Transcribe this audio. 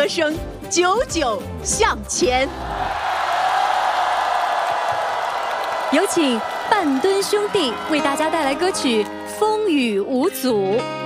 歌声久久向前。 有请半吨兄弟为大家带来歌曲《风雨无阻》。